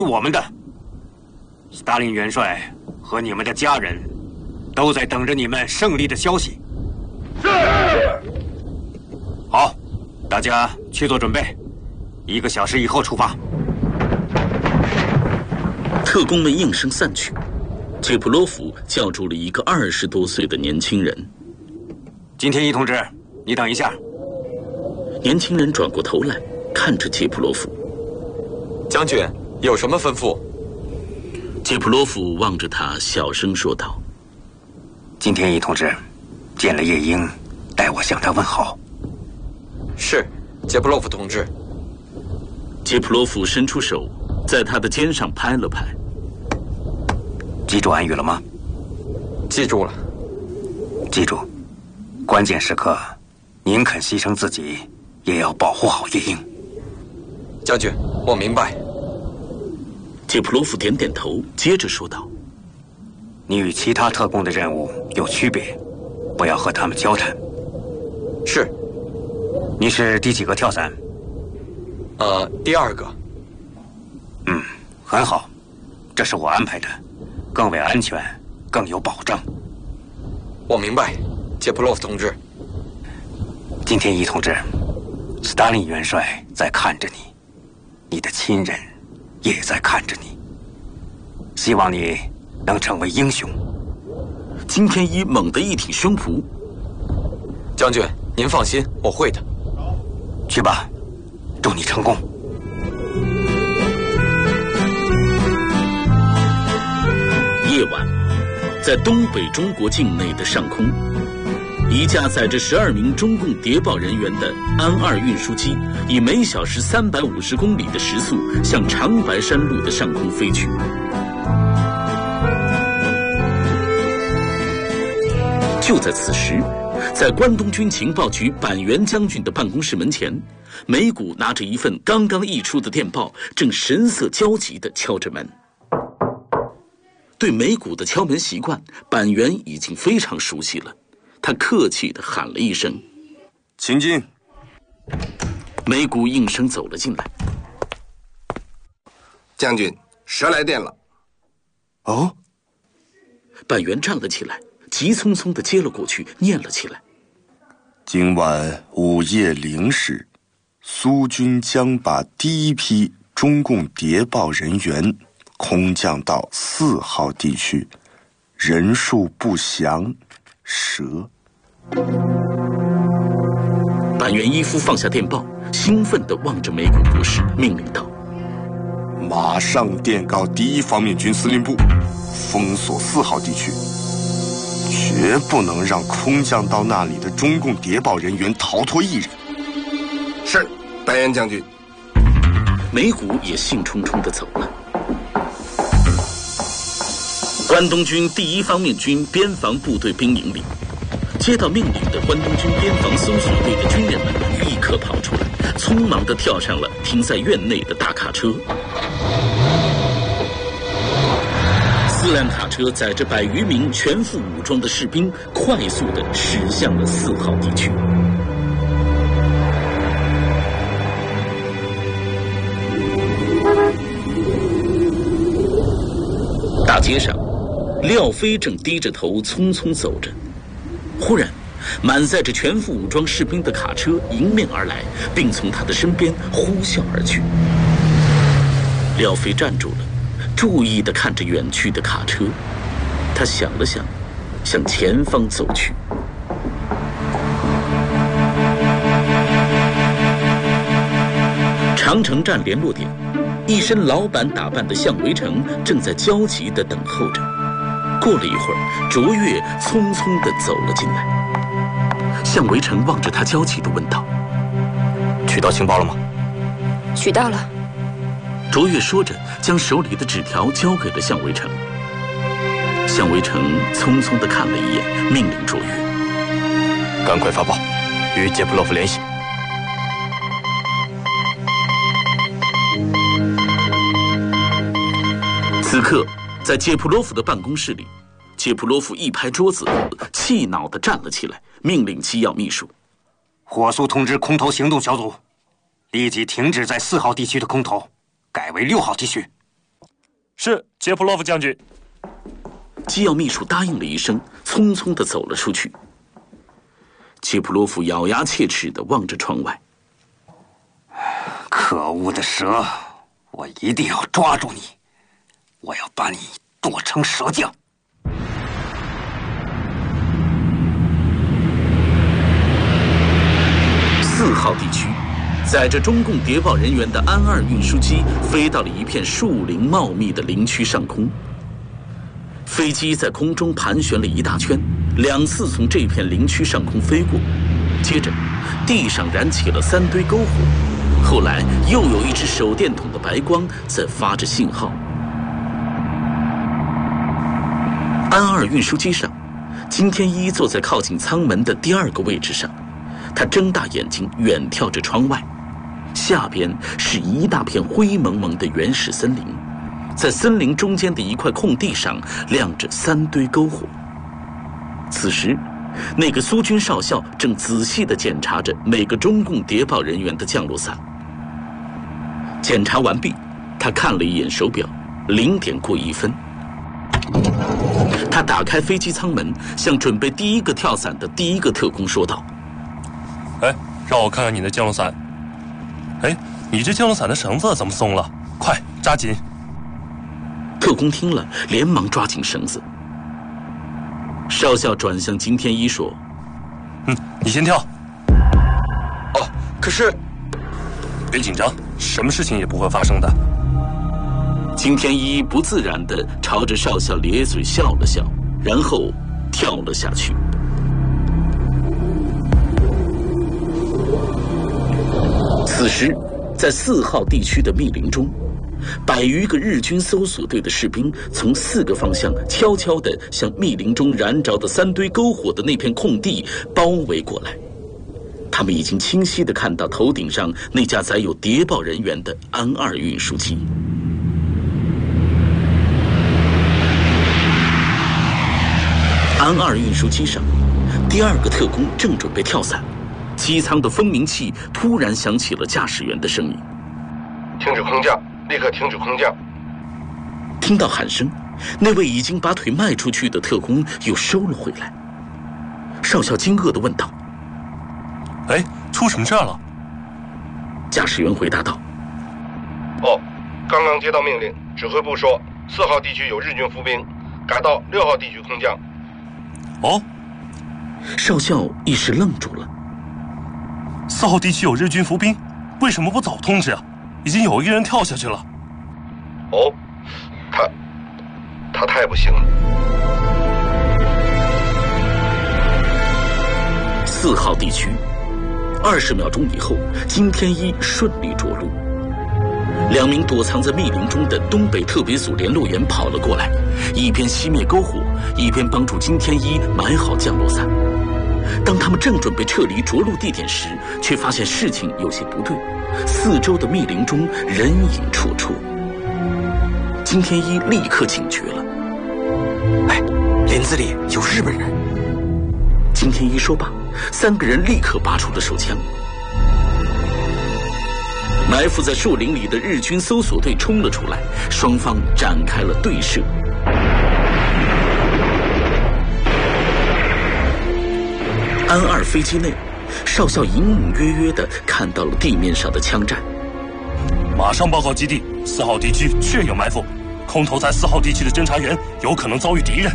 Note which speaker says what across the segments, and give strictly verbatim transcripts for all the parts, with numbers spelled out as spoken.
Speaker 1: 我们的。斯大林元帅和你们的家人都在等着你们胜利的消息。是。好，大家去做准备，一个小时以后出发。
Speaker 2: 特工们应声散去，杰普罗夫叫住了一个二十多岁的年轻人。
Speaker 1: 金天一同志，你等一下。
Speaker 2: 年轻人转过头来，看着杰普罗夫。
Speaker 3: 将军，有什么吩咐？
Speaker 2: 杰普罗夫望着他，小声说道：“
Speaker 1: 金天一同志，见了夜莺，代我向他问好。”
Speaker 3: 是，杰普洛夫同志。
Speaker 2: 杰普罗夫伸出手，在他的肩上拍了拍。
Speaker 1: 记住暗语了吗？
Speaker 3: 记住了。
Speaker 1: 记住，关键时刻，宁肯牺牲自己，也要保护好夜莺。
Speaker 3: 将军，我明白。
Speaker 2: 杰普罗夫点点头，接着说道：“
Speaker 1: 你与其他特工的任务有区别，不要和他们交谈。”
Speaker 3: 是。
Speaker 1: 你是第几个跳伞？
Speaker 3: 呃，第二个。
Speaker 1: 嗯，很好，这是我安排的，更为安全，更有保障。
Speaker 3: 我明白，杰普洛夫同志。
Speaker 1: 金天一同志，斯大林元帅在看着你，你的亲人也在看着你，希望你能成为英雄。
Speaker 2: 金天一猛地一挺胸脯：“
Speaker 3: 将军，您放心，我会的。”
Speaker 1: 去吧，祝你成功。
Speaker 2: 夜晚，在东北中国境内的上空，一架载着十二名中共谍报人员的安二运输机，以每小时三百五十公里的时速向长白山路的上空飞去。就在此时，在关东军情报局板垣将军的办公室门前，梅谷拿着一份刚刚译出的电报，正神色焦急地敲着门。对梅谷的敲门习惯，板垣已经非常熟悉了。他客气地喊了一声：“
Speaker 4: 请进。”
Speaker 2: 梅谷应声走了进来。
Speaker 4: 将军，蛇来电了。
Speaker 2: 哦。板垣站了起来，急匆匆地接了过去，念了起来：“
Speaker 4: 今晚午夜零时，苏军将把第一批中共谍报人员空降到四号地区，人数不详，蛇。”
Speaker 2: 板垣一夫放下电报，兴奋地望着梅谷博士，命令道：“
Speaker 4: 马上电告第一方面军司令部，封锁四号地区，绝不能让空降到那里的中共谍报人员逃脱一人。”是，白岩将军。
Speaker 2: 梅谷也兴冲冲地走了。关东军第一方面军边防部队兵营里，接到命令的关东军边防搜索队的军人们立刻跑出来，匆忙地跳上了停在院内的大卡车。四辆卡车载着百余名全副武装的士兵，快速地驶向了四号地区。大街上，廖飞正低着头匆匆走着。忽然，满载着全副武装士兵的卡车迎面而来，并从他的身边呼啸而去。廖飞站住了，注意地看着远去的卡车。他想了想，向前方走去。长城站联络点，一身老板打扮的向维成正在焦急地等候着。过了一会儿，卓越匆匆地走了进来。向维成望着他焦急地问道：“
Speaker 1: 取到情报了吗？”“
Speaker 5: 取到了。”
Speaker 2: 卓越说着，将手里的纸条交给了向维成。向维成匆匆地看了一眼，命令卓越：“
Speaker 1: 赶快发报，与杰普洛夫联系。”
Speaker 2: 此刻，在杰普洛夫的办公室里，杰普洛夫一拍桌子，气恼地站了起来，命令机要秘书：“
Speaker 1: 火速通知空投行动小组，立即停止在四号地区的空投，改为六号地区。”
Speaker 5: 是杰普洛夫将军。
Speaker 2: 机要秘书答应了一声，匆匆地走了出去。杰普洛夫咬牙切齿地望着窗外。
Speaker 1: 可恶的蛇，我一定要抓住你，我要把你剁成蛇酱。
Speaker 2: 四号地区，载着中共谍报人员的安二运输机飞到了一片树林茂密的林区上空。飞机在空中盘旋了一大圈，两次从这片林区上空飞过，接着地上燃起了三堆篝火，后来又有一只手电筒的白光在发着信号。安二运输机上，金天一坐在靠近舱门的第二个位置上，他睁大眼睛远眺着窗外，下边是一大片灰蒙蒙的原始森林，在森林中间的一块空地上亮着三堆篝火。此时，那个苏军少校正仔细地检查着每个中共谍报人员的降落伞。检查完毕，他看了一眼手表，零点过一分。他打开飞机舱门，向准备第一个跳伞的第一个特工说道：“
Speaker 5: 哎，让我看看你的降落伞。哎，你这降落伞的绳子怎么松了？快扎紧！”
Speaker 2: 特工听了，连忙抓紧绳子。少校转向金天一说：“
Speaker 5: 嗯，你先跳。”“
Speaker 3: 哦，可是……
Speaker 5: 别紧张，什么事情也不会发生的。”
Speaker 2: 金天一不自然地朝着少校咧嘴笑了笑，然后跳了下去。此时，在四号地区的密林中，百余个日军搜索队的士兵从四个方向悄悄地向密林中燃着的三堆篝火的那片空地包围过来。他们已经清晰地看到头顶上那架载有谍报人员的安二运输机。安二运输机上，第二个特工正准备跳伞，机舱的蜂鸣器突然响起了驾驶员的声音：“
Speaker 6: 停止空降，立刻停止空降！”
Speaker 2: 听到喊声，那位已经把腿迈出去的特工又收了回来。少校惊愕地问道：“
Speaker 5: 哎，出什么事了？”
Speaker 2: 驾驶员回答道：“
Speaker 6: 哦，刚刚接到命令，指挥部说四号地区有日军伏兵，改到六号地区空降。”
Speaker 5: 哦，
Speaker 2: 少校一时愣住了。
Speaker 5: 四号地区有日军伏兵，为什么不早通知啊？已经有一个人跳下去了。
Speaker 6: 哦，他，他太不幸了。
Speaker 2: 四号地区，二十秒钟以后，金天一顺利着陆。两名躲藏在密林中的东北特别组联络员跑了过来，一边熄灭篝火，一边帮助金天一买好降落伞。当他们正准备撤离着陆地点时，却发现事情有些不对，四周的密林中人影绰绰。金天一立刻警觉了：“
Speaker 3: 哎，林子里有日本人！”
Speaker 2: 金天一说罢，三个人立刻拔出了手枪。埋伏在树林里的日军搜索队冲了出来，双方展开了对射。安二飞机内，少校隐隐约约地看到了地面上的枪战。
Speaker 5: 马上报告基地，四号地区确有埋伏，空投在四号地区的侦察员有可能遭遇敌人。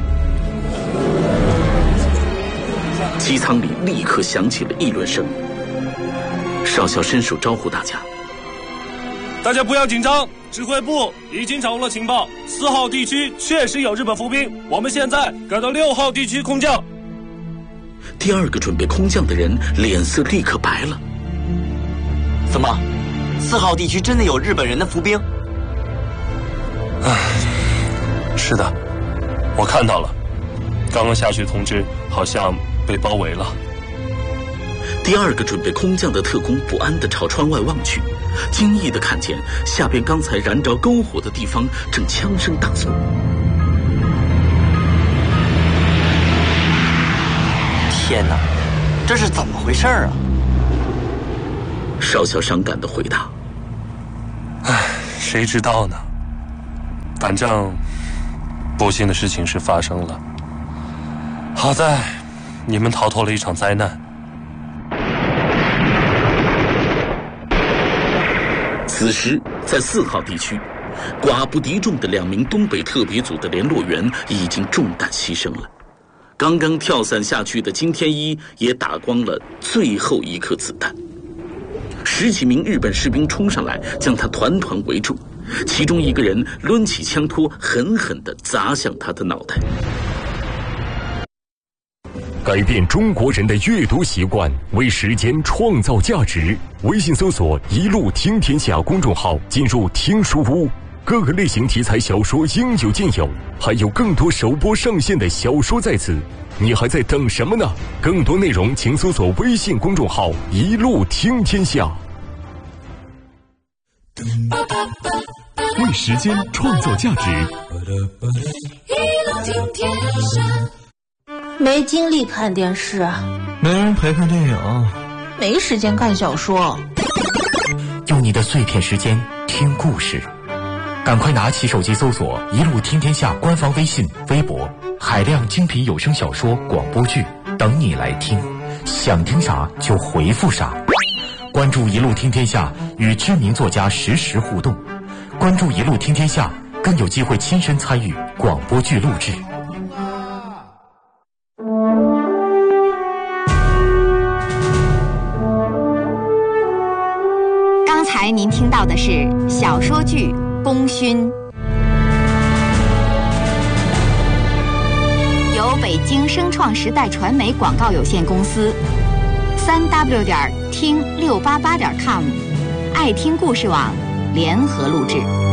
Speaker 2: 机舱里立刻响起了议论声。少校伸手招呼大家：“
Speaker 5: 大家不要紧张，指挥部已经掌握了情报，四号地区确实有日本伏兵，我们现在改到六号地区空降。”
Speaker 2: 第二个准备空降的人脸色立刻白了。
Speaker 3: 怎么，四号地区真的有日本人的伏兵？
Speaker 5: 唉，是的，我看到了，刚刚下去通知，好像被包围了。
Speaker 2: 第二个准备空降的特工不安地朝窗外望去，惊异地看见下边刚才燃着篝火的地方正枪声大作。
Speaker 3: 天哪，这是怎么回事啊？
Speaker 2: 少校伤感地回答：“
Speaker 5: 唉，谁知道呢？ 反正不幸的事情是发生了，好在你们逃脱了一场灾难。
Speaker 2: 此时，在四号地区，寡不敌众的两名东北特别组的联络员已经中弹牺牲了。刚刚跳伞下去的金天一也打光了最后一颗子弹。十几名日本士兵冲上来，将他团团围住，其中一个人抡起枪托，狠狠地砸向他的脑袋。
Speaker 7: 改变中国人的阅读习惯，为时间创造价值。微信搜索“一路听天下”公众号，进入听书屋，各个类型题材小说应有尽有，还有更多首播上线的小说在此，你还在等什么呢？更多内容请搜索微信公众号“一路听天下”。为时间创造价值。
Speaker 8: 一路听天下。没精力看电视，
Speaker 9: 没人陪看电影，
Speaker 8: 没时间看小说。
Speaker 10: 用你的碎片时间听故事，赶快拿起手机搜索“一路听天下”官方微信、微博，海量精品有声小说、广播剧等你来听，想听啥就回复啥。关注“一路听天下”，与知名作家实时互动。关注“一路听天下”，更有机会亲身参与广播剧录制。
Speaker 11: 刚才您听到的是小说剧《功勋》，由北京声创时代传媒广告有限公司、三 w 点听六八八点 com、爱听故事网联合录制。